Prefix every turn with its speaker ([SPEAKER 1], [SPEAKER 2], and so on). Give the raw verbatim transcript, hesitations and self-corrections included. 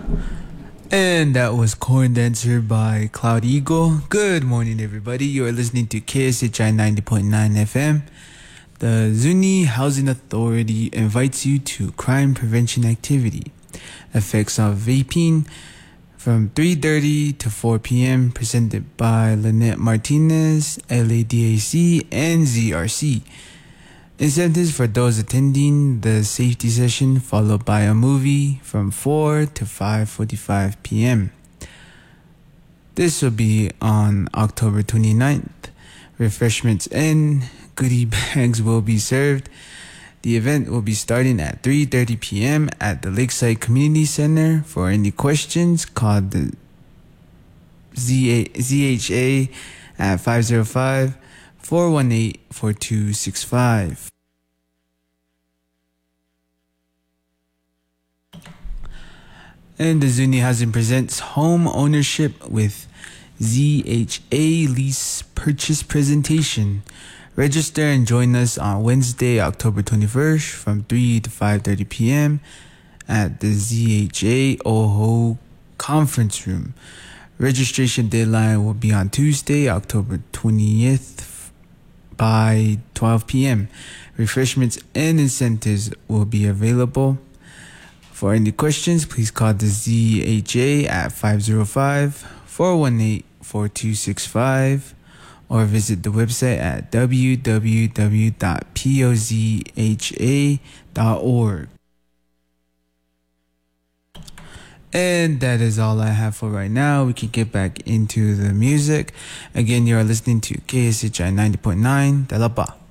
[SPEAKER 1] And that was Corn Dancer by Cloud Eagle. Good morning, everybody. You are listening to K S H I ninety point nine F M. The Zuni Housing Authority invites you to crime prevention activity. Effects of vaping from three thirty to four p.m. presented by Lynette Martinez, L A D A C, and Z R C. Incentives for those attending the safety session, followed by a movie from four to five forty-five p.m. This will be on October twenty-ninth. Refreshments and goodie bags will be served. The event will be starting at three thirty p.m. at the Lakeside Community Center. For any questions, call the Z H A at five oh five, four one eight, four two six five. And the Zuni Housing presents Home Ownership with Z H A Lease Purchase Presentation. Register and join us on Wednesday, October twenty-first from three to five thirty p.m. at the Z H A OHO Conference Room. Registration deadline will be on Tuesday, October twentieth by twelve p.m. Refreshments and incentives will be available. For any questions, please call the Z H A at five oh five, four one eight, four two six five or visit the website at w w w dot pozha dot org. And that is all I have for right now. We can get back into the music. Again, you are listening to K S H I ninety point nine, Dalapa.